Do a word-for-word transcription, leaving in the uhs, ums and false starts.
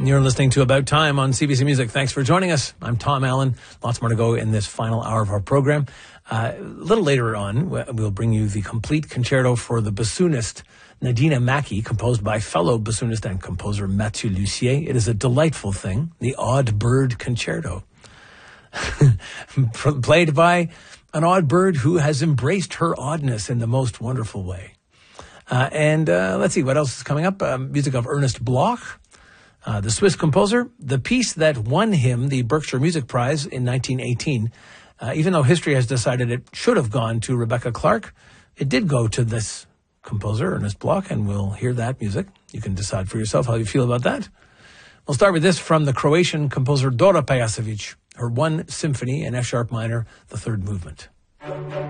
You're listening to About Time on C B C Music. Thanks for joining us. I'm Tom Allen. Lots more to go in this final hour of our program. Uh, a little later on, we'll bring you the complete concerto for the bassoonist Nadina Mackey, composed by fellow bassoonist and composer Mathieu Lussier. It is a delightful thing, the Odd Bird Concerto. Played by an odd bird who has embraced her oddness in the most wonderful way. Uh, and uh, let's see, what else is coming up? Uh, music of Ernest Bloch. Uh, the Swiss composer, the piece that won him the Berkshire Music Prize in nineteen eighteen, uh, even though history has decided it should have gone to Rebecca Clark, it did go to this composer, Ernest Bloch, and we'll hear that music. You can decide for yourself how you feel about that. We'll start with this from the Croatian composer Dora Pejacevic, her one symphony in F-sharp minor, the third movement.